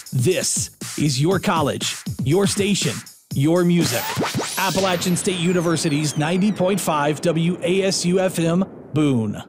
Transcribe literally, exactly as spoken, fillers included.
This is your college, your station, your music. Appalachian State University's ninety point five W A S U F M, Boone.